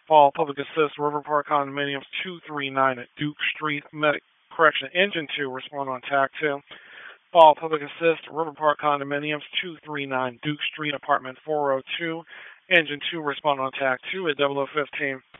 Fall Public Assist, River Park Condominiums 239 at Duke Street. Engine 2, respond on TAC 2. Fall Public Assist, River Park Condominiums 239 Duke Street, Apartment 402. Engine 2, respond on TAC 2 at 0015.